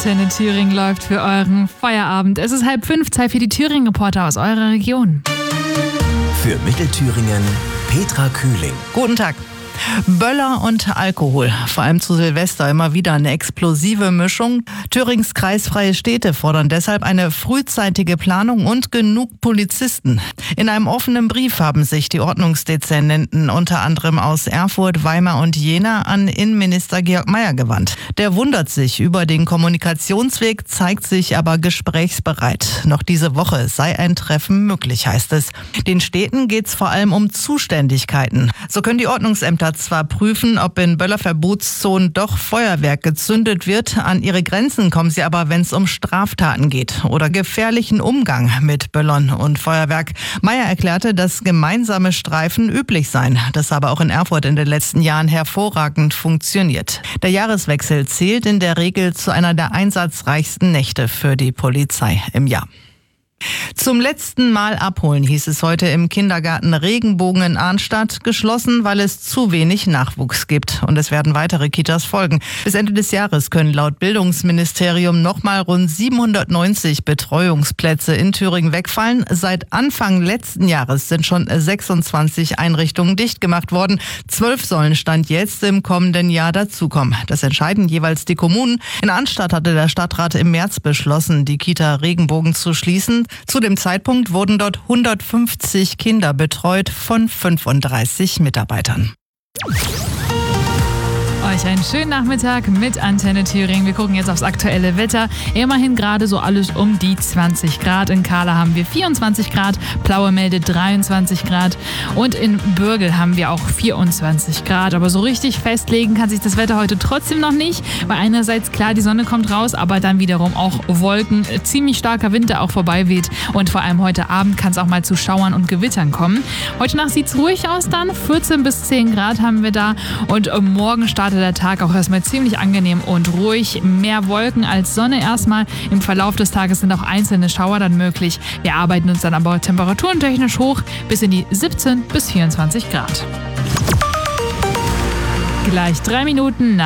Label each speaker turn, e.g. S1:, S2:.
S1: Antenne Thüringen läuft für euren Feierabend. Es ist 4:30, Zeit für die Thüringen-Reporter aus eurer Region.
S2: Für Mittelthüringen Petra Kühling.
S3: Guten Tag. Böller und Alkohol, vor allem zu Silvester immer wieder eine explosive Mischung. Thürings kreisfreie Städte fordern deshalb eine frühzeitige Planung und genug Polizisten. In einem offenen Brief haben sich die Ordnungsdezernenten unter anderem aus Erfurt, Weimar und Jena an Innenminister Georg Mayer gewandt. Der wundert sich über den Kommunikationsweg, zeigt sich aber gesprächsbereit. Noch diese Woche sei ein Treffen möglich, heißt es. Den Städten geht es vor allem um Zuständigkeiten. So können die Ordnungsämter zwar prüfen, ob in Böllerverbotszonen doch Feuerwerk gezündet wird. An ihre Grenzen kommen sie aber, wenn es um Straftaten geht oder gefährlichen Umgang mit Böllern und Feuerwerk. Mayer erklärte, dass gemeinsame Streifen üblich seien. Das habe auch in Erfurt in den letzten Jahren hervorragend funktioniert. Der Jahreswechsel zählt in der Regel zu einer der einsatzreichsten Nächte für die Polizei im Jahr. Zum letzten Mal abholen, hieß es heute im Kindergarten Regenbogen in Arnstadt. Geschlossen, weil es zu wenig Nachwuchs gibt. Und es werden weitere Kitas folgen. Bis Ende des Jahres können laut Bildungsministerium nochmal rund 790 Betreuungsplätze in Thüringen wegfallen. Seit Anfang letzten Jahres sind schon 26 Einrichtungen dicht gemacht worden. 12 sollen Stand jetzt im kommenden Jahr dazukommen. Das entscheiden jeweils die Kommunen. In Arnstadt hatte der Stadtrat im März beschlossen, die Kita Regenbogen zu schließen. Zu dem Zeitpunkt wurden dort 150 Kinder betreut von 35 Mitarbeitern.
S1: Euch einen schönen Nachmittag mit Antenne Thüringen. Wir gucken jetzt aufs aktuelle Wetter. Immerhin gerade so alles um die 20 Grad. In Kahla haben wir 24 Grad, Plaue meldet 23 Grad und in Bürgel haben wir auch 24 Grad. Aber so richtig festlegen kann sich das Wetter heute trotzdem noch nicht, weil einerseits klar, die Sonne kommt raus, aber dann wiederum auch Wolken, ziemlich starker Wind, der auch vorbei weht und vor allem heute Abend kann es auch mal zu Schauern und Gewittern kommen. Heute Nacht sieht es ruhig aus dann, 14 bis 10 Grad haben wir da und morgen startet der Tag auch erstmal ziemlich angenehm und ruhig. Mehr Wolken als Sonne erstmal. Im Verlauf des Tages sind auch einzelne Schauer dann möglich. Wir arbeiten uns dann aber temperaturentechnisch hoch bis in die 17 bis 24 Grad. Gleich 3 Minuten